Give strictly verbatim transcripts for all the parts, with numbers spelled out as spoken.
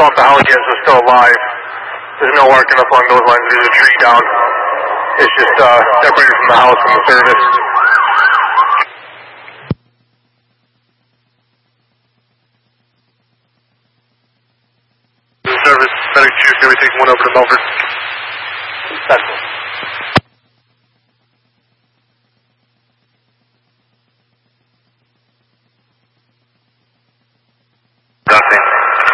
saw if the house yet was still alive. There's no working up on those lines. There's a tree down. It's just uh, separated from the house from the service. The service, medic two, can we take one over to Melbourne? That's it. Nothing.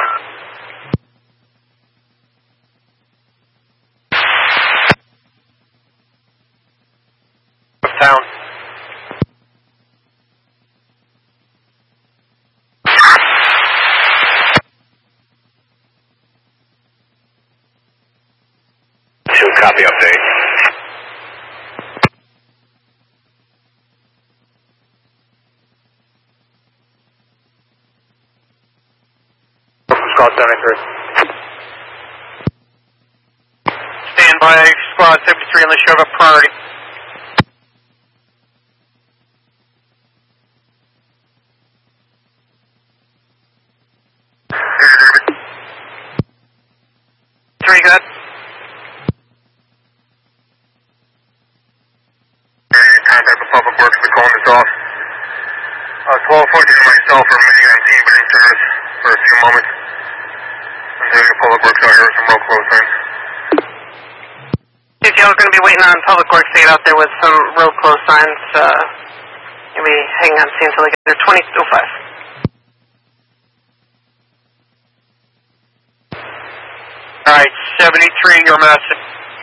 Town. Two copy update. Squad seventy-three. Stand by, squad seventy-three on the show up priority. Three good. Contact the public works, the cone is off. Uh, twelve fourteen myself or minigun team, but in service for a few moments. I'm doing the public works out here with some real close signs. If y'all are going to be waiting on public works to get out there with some real close signs, uh, maybe hang on scene until they get there. twenty oh five. Alright, seventy-three, your message.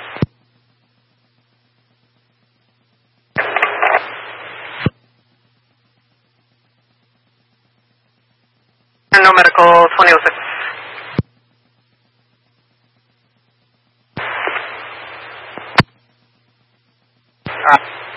No medical, twenty oh six. Ah.